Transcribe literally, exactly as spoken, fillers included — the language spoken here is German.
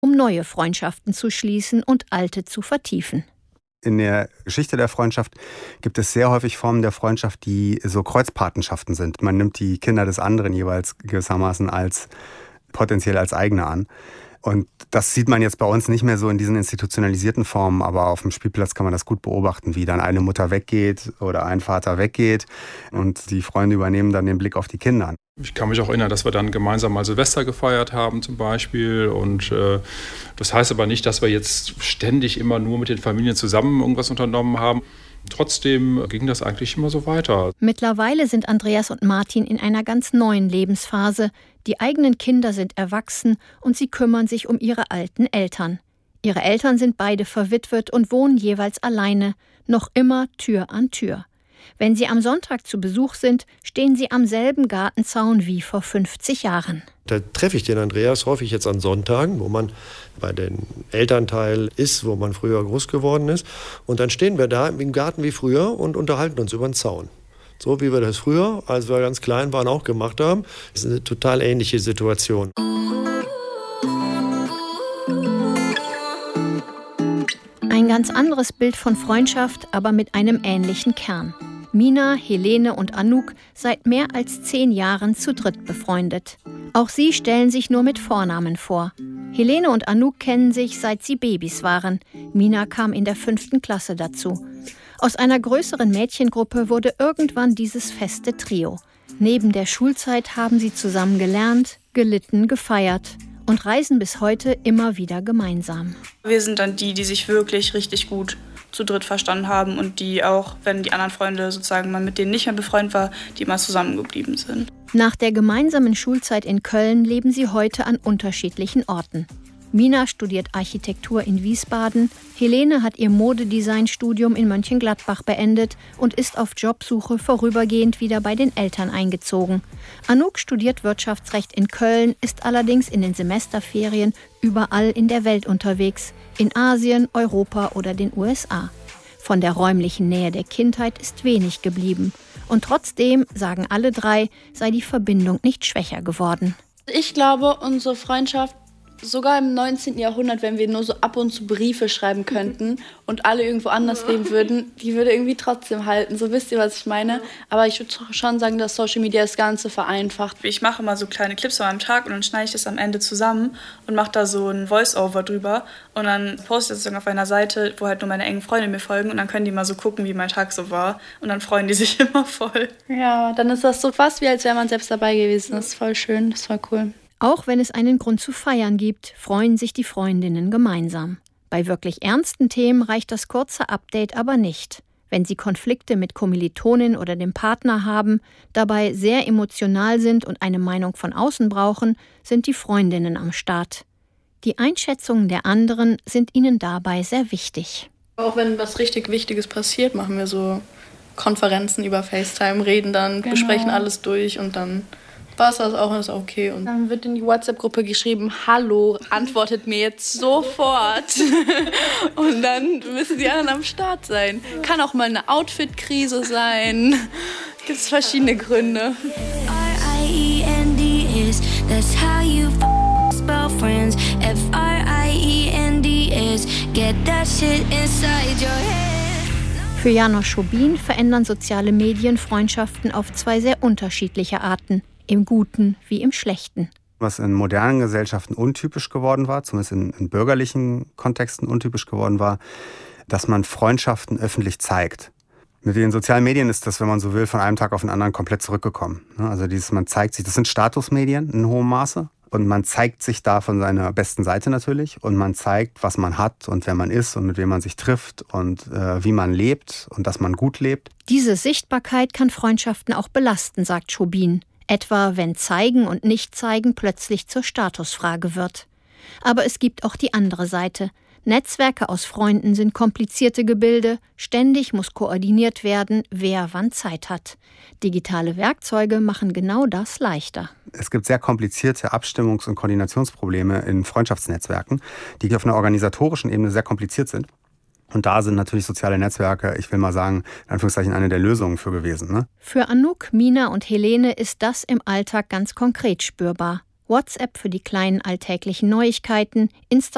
um neue Freundschaften zu schließen und alte zu vertiefen. In der Geschichte der Freundschaft gibt es sehr häufig Formen der Freundschaft, die so Kreuzpatenschaften sind. Man nimmt die Kinder des anderen jeweils gewissermaßen als potenziell als eigene an. Und das sieht man jetzt bei uns nicht mehr so in diesen institutionalisierten Formen, aber auf dem Spielplatz kann man das gut beobachten, wie dann eine Mutter weggeht oder ein Vater weggeht und die Freunde übernehmen dann den Blick auf die Kinder. Ich kann mich auch erinnern, dass wir dann gemeinsam mal Silvester gefeiert haben zum Beispiel. Und äh, das heißt aber nicht, dass wir jetzt ständig immer nur mit den Familien zusammen irgendwas unternommen haben. Trotzdem ging das eigentlich immer so weiter. Mittlerweile sind Andreas und Martin in einer ganz neuen Lebensphase. Die eigenen Kinder sind erwachsen und sie kümmern sich um ihre alten Eltern. Ihre Eltern sind beide verwitwet und wohnen jeweils alleine, noch immer Tür an Tür. Wenn sie am Sonntag zu Besuch sind, stehen sie am selben Gartenzaun wie vor fünfzig Jahren. Da treffe ich den Andreas häufig jetzt an Sonntagen, wo man bei den Elternteil ist, wo man früher groß geworden ist. Und dann stehen wir da im Garten wie früher und unterhalten uns über den Zaun. So wie wir das früher, als wir ganz klein waren, auch gemacht haben. Das ist eine total ähnliche Situation. Ein ganz anderes Bild von Freundschaft, aber mit einem ähnlichen Kern. Mina, Helene und Anouk seit mehr als zehn Jahren zu dritt befreundet. Auch sie stellen sich nur mit Vornamen vor. Helene und Anouk kennen sich, seit sie Babys waren. Mina kam in der fünften Klasse dazu. Aus einer größeren Mädchengruppe wurde irgendwann dieses feste Trio. Neben der Schulzeit haben sie zusammen gelernt, gelitten, gefeiert und reisen bis heute immer wieder gemeinsam. Wir sind dann die, die sich wirklich richtig gut zu dritt verstanden haben und die auch, wenn die anderen Freunde sozusagen man mit denen nicht mehr befreundet war, die mal zusammengeblieben sind. Nach der gemeinsamen Schulzeit in Köln leben sie heute an unterschiedlichen Orten. Mina studiert Architektur in Wiesbaden, Helene hat ihr Modedesign-Studium in Mönchengladbach beendet und ist auf Jobsuche vorübergehend wieder bei den Eltern eingezogen. Anouk studiert Wirtschaftsrecht in Köln, ist allerdings in den Semesterferien überall in der Welt unterwegs, in Asien, Europa oder den U S A. Von der räumlichen Nähe der Kindheit ist wenig geblieben. Und trotzdem, sagen alle drei, sei die Verbindung nicht schwächer geworden. Ich glaube, unsere Freundschaft, sogar im neunzehnten Jahrhundert, wenn wir nur so ab und zu Briefe schreiben könnten und alle irgendwo anders leben würden, die würde irgendwie trotzdem halten. So wisst ihr, was ich meine? Aber ich würde schon sagen, dass Social Media das Ganze vereinfacht. Ich mache immer so kleine Clips an meinem Tag und dann schneide ich das am Ende zusammen und mache da so ein Voice-Over drüber. Und dann poste ich das dann auf einer Seite, wo halt nur meine engen Freunde mir folgen. Und dann können die mal so gucken, wie mein Tag so war. Und dann freuen die sich immer voll. Ja, dann ist das so fast wie, als wäre man selbst dabei gewesen. Das ist voll schön, das ist voll cool. Auch wenn es einen Grund zu feiern gibt, freuen sich die Freundinnen gemeinsam. Bei wirklich ernsten Themen reicht das kurze Update aber nicht. Wenn sie Konflikte mit Kommilitonin oder dem Partner haben, dabei sehr emotional sind und eine Meinung von außen brauchen, sind die Freundinnen am Start. Die Einschätzungen der anderen sind ihnen dabei sehr wichtig. Auch wenn was richtig Wichtiges passiert, machen wir so Konferenzen über FaceTime, reden dann, genau. Besprechen alles durch und dann war es das auch, ist okay. Und dann wird in die WhatsApp-Gruppe geschrieben, hallo, antwortet mir jetzt sofort. Und dann müssen die anderen am Start sein. Kann auch mal eine Outfit-Krise sein. Gibt es verschiedene Gründe. R I E N D S, that's how you spell friends. F R I E N D S, get that shit inside your head. Für Janosch Schobin verändern soziale Medien Freundschaften auf zwei sehr unterschiedliche Arten. Im Guten wie im Schlechten. Was in modernen Gesellschaften untypisch geworden war, zumindest in, in bürgerlichen Kontexten untypisch geworden war, dass man Freundschaften öffentlich zeigt. Mit den sozialen Medien ist das, wenn man so will, von einem Tag auf den anderen komplett zurückgekommen. Also dieses, man zeigt sich, das sind Statusmedien in hohem Maße. Und man zeigt sich da von seiner besten Seite natürlich. Und man zeigt, was man hat und wer man ist und mit wem man sich trifft und äh, wie man lebt und dass man gut lebt. Diese Sichtbarkeit kann Freundschaften auch belasten, sagt Schobin. Etwa wenn Zeigen und Nicht-Zeigen plötzlich zur Statusfrage wird. Aber es gibt auch die andere Seite. Netzwerke aus Freunden sind komplizierte Gebilde. Ständig muss koordiniert werden, wer wann Zeit hat. Digitale Werkzeuge machen genau das leichter. Es gibt sehr komplizierte Abstimmungs- und Koordinationsprobleme in Freundschaftsnetzwerken, die auf einer organisatorischen Ebene sehr kompliziert sind. Und da sind natürlich soziale Netzwerke, ich will mal sagen, in Anführungszeichen eine der Lösungen für gewesen. Ne? Für Anouk, Mina und Helene ist das im Alltag ganz konkret spürbar. WhatsApp für die kleinen alltäglichen Neuigkeiten, Instagram